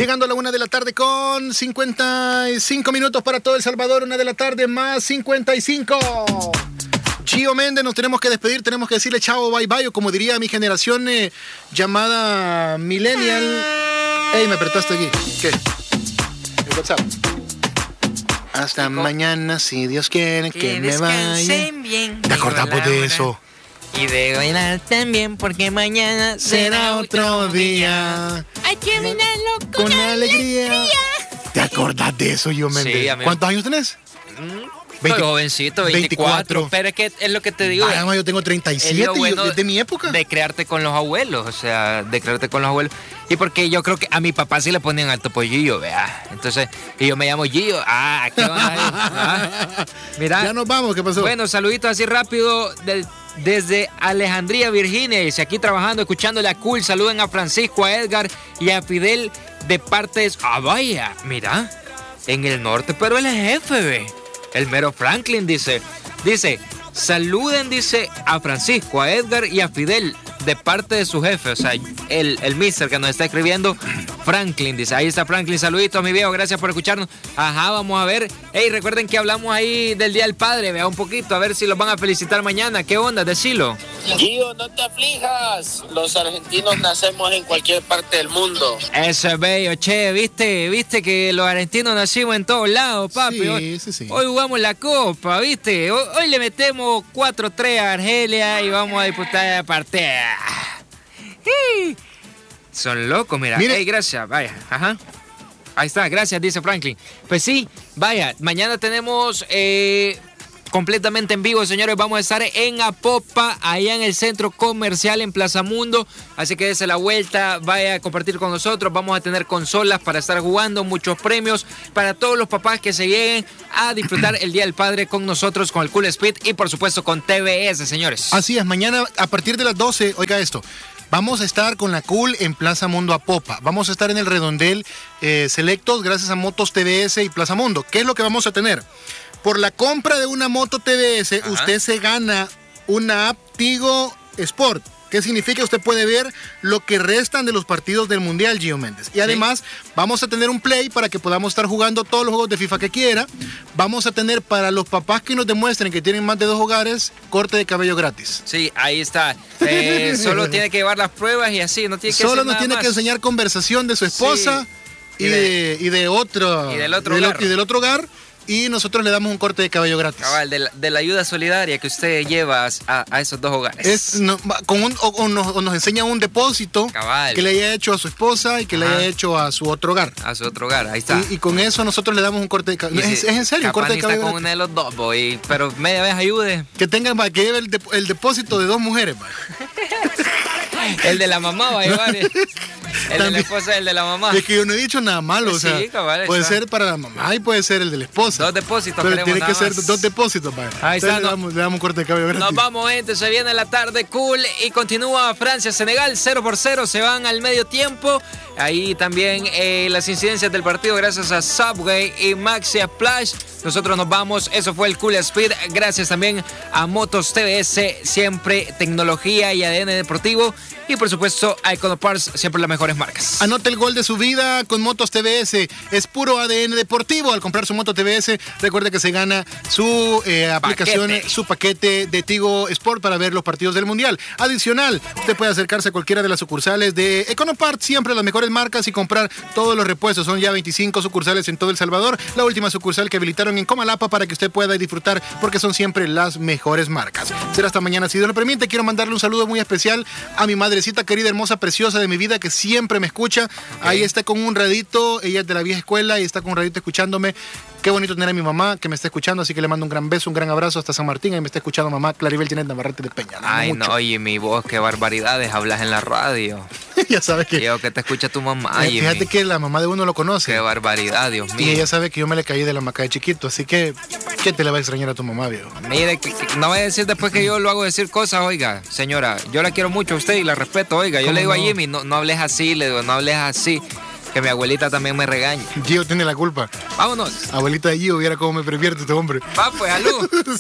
Llegando a la 1 de la tarde con 55 minutos para todo El Salvador, 1 de la tarde más 55. Gio Méndez, nos tenemos que despedir, tenemos que decirle chao, bye bye, o como diría mi generación llamada Millennial. Ey, me apretaste aquí. ¿Qué? El WhatsApp. Hasta mañana, si Dios quiere que me vaya. Bien. ¿Te acordamos de eso? Y de bailar también, porque mañana será otro día. Hay que bailarlo con alegría. ¿Te acordás de eso, Gio Méndez? Sí, amigo. ¿Cuántos años tenés? Soy jovencito, 24. Pero es que es lo que te digo. Vaya, yo tengo 37 bueno de mi época. De crearte con los abuelos, o sea, de crearte con los abuelos. Y porque yo creo que a mi papá sí le ponían alto por Gio, vea. Entonces, y yo me llamo Gio. ¿Qué onda? Mira. Ya nos vamos, ¿qué pasó? Bueno, saluditos así rápido desde Alejandría, Virginia. Dice, aquí trabajando, escuchándole a Cool. Saluden a Francisco, a Edgar y a Fidel de parte de... vaya, mira, en el norte, pero él es jefe, ve. El mero Franklin dice, saluden, dice, a Francisco, a Edgar y a Fidel de parte de su jefe, o sea, el mister que nos está escribiendo, Franklin, dice, ahí está Franklin, saluditos, mi viejo, gracias por escucharnos. Ajá, vamos a ver, hey, recuerden que hablamos ahí del Día del Padre, vea un poquito, a ver si los van a felicitar mañana, ¿qué onda? Decilo. Gio, no te aflijas, los argentinos nacemos en cualquier parte del mundo. Eso es bello, che, viste que los argentinos nacimos en todos lados, papi. Sí. Hoy jugamos la Copa, viste, hoy le metemos 4-3 a Argelia y vamos a disputar la partida. Son locos, mira. Mire. Hey, gracias, vaya, ajá. Ahí está, gracias, dice Franklin. Pues sí, vaya, mañana tenemos completamente en vivo, señores. Vamos a estar en Apopa, allá en el centro comercial en Plaza Mundo. Así que dése la vuelta, vaya a compartir con nosotros. Vamos a tener consolas para estar jugando, muchos premios para todos los papás que se lleguen a disfrutar el Día del Padre con nosotros, con el Cool Speed y por supuesto con TVS, señores. Así es, mañana a partir de las 12, oiga esto. Vamos a estar con la Cool en Plaza Mundo Apopa. Vamos a estar en el redondel selectos gracias a Motos TVS y Plaza Mundo. ¿Qué es lo que vamos a tener? Por la compra de una moto TVS, ajá, usted se gana una app Tigo Sport. ¿Qué significa? Usted puede ver lo que restan de los partidos del Mundial, Gio Méndez. Y además, vamos a tener un play para que podamos estar jugando todos los juegos de FIFA que quiera. Vamos a tener para los papás que nos demuestren que tienen más de 2 hogares, corte de cabello gratis. Sí, ahí está. Solo tiene que llevar las pruebas y así, no tiene que Solo hacer nos nada tiene más. que enseñar conversación de su esposa sí. y del otro hogar. Y nosotros le damos un corte de cabello gratis. Cabal, de la ayuda solidaria que usted lleva a esos 2 hogares. O nos enseña un depósito, cabal, que le haya hecho a su esposa y que le haya hecho a su otro hogar. A su otro hogar, ahí está. Y con eso nosotros le damos un corte de cabello. Es en serio, un corte de cabello gratis. Con uno de los dos, boy, pero media vez ayude. Que lleve el depósito de 2 mujeres. El de la mamá va a llevar. El de la esposa, el de la mamá. Es que yo no he dicho nada malo, o sea, sí, cabal, puede ser para la mamá y puede ser el de la esposa. 2 depósitos, pero tiene que ser más. 2 depósitos, padre. Ahí está, le damos un corte de cabello gratis. Nos vamos, gente, se viene la tarde cool y continúa Francia-Senegal 0-0, se van al medio tiempo. Ahí también las incidencias del partido gracias a Subway y Maxi Splash. Nosotros nos vamos, eso fue el Cool Speed, gracias también a Motos TVS, siempre tecnología y ADN deportivo. Y por supuesto a Econoparts, siempre las mejores marcas. Anote el gol de su vida con Motos TVS, es puro ADN deportivo. Al comprar su Moto TVS, recuerde que se gana su aplicación, su paquete de Tigo Sport para ver los partidos del Mundial. Adicional, usted puede acercarse a cualquiera de las sucursales de Econoparts, siempre las mejores marcas, y comprar todos los repuestos. Son ya 25 sucursales en todo El Salvador. La última sucursal que habilitaron en Comalapa para que usted pueda disfrutar, porque son siempre las mejores marcas. Será hasta mañana, si Dios lo permite. Quiero mandarle un saludo muy especial a mi madrecita querida, hermosa, preciosa de mi vida, que siempre me escucha. Ahí está con un radito, ella es de la vieja escuela y está con un radito escuchándome. Qué bonito tener a mi mamá que me está escuchando, así que le mando un gran beso, un gran abrazo hasta San Martín. Ahí me está escuchando mamá Claribel Tinet Navarrete de Peña. Ay, no, oye, mi voz, qué barbaridades hablas en la radio. Ya sabes que... Yo que te escucha tu mamá. Fíjate que la mamá de uno lo conoce. Qué barbaridad, Dios mío. Y ella sabe que yo me le caí de la maca de chiquito, así que... ¿Qué te le va a extrañar a tu mamá, viejo? Mire, no voy a decir después que yo lo hago decir cosas, oiga, señora, yo la quiero mucho a usted y la respeto, oiga. Yo le digo a Jimmy, no hables así, le digo, no hables así. Que mi abuelita también me regañe. Gio tiene la culpa. Vámonos. Abuelita de Gio, viera cómo me pervierte este hombre. Va, pues, salud.